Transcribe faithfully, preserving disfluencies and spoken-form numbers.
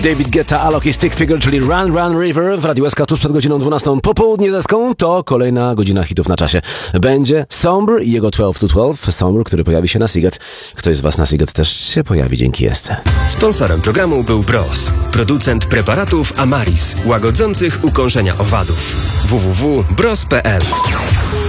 David Guetta, Alok i Stick Figure, czyli Run Run River w Radiu S K tuż przed godziną dwunastą po południu deską. To kolejna godzina hitów na czasie. Będzie Somber i jego dwanaście to dwanaście. Somber, który pojawi się na Siget. Ktoś z was na Siget też się pojawi dzięki Esce. Sponsorem programu był Bros, producent preparatów Amaris, łagodzących ukąszenia owadów. w w w kropka bros kropka p l